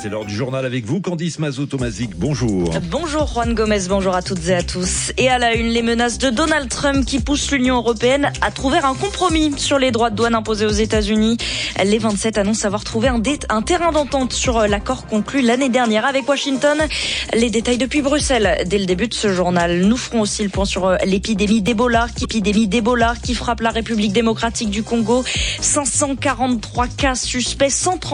C'est l'heure du journal avec vous, Candice Mazot-Tomazic. Bonjour. Bonjour Juan Gomez, bonjour à toutes et à tous. Et à la une, les menaces de Donald Trump qui poussent l'Union européenne à trouver un compromis sur les droits de douane imposés aux États-Unis. Les 27 annoncent avoir trouvé un terrain d'entente sur l'accord conclu l'année dernière avec Washington. Les détails depuis Bruxelles dès le début de ce journal. Nous ferons aussi le point sur l'épidémie d'Ebola qui frappe la République démocratique du Congo. 543 cas suspects, 130